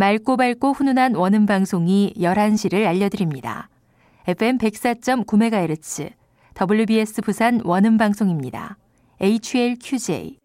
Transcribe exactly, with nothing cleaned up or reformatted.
맑고 밝고 훈훈한 원음 방송이 열한 시를 알려드립니다. 에프엠 백사 점 구 메가헤르츠 더블유비에스 부산 원음 방송입니다. 에이치엘큐제이